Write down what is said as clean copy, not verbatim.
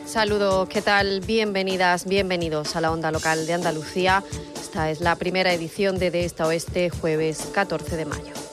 Saludos, ¿qué tal? Bienvenidas, bienvenidos a la Onda Local de Andalucía. Esta es la primera edición de Esta Oeste, jueves 14 de mayo.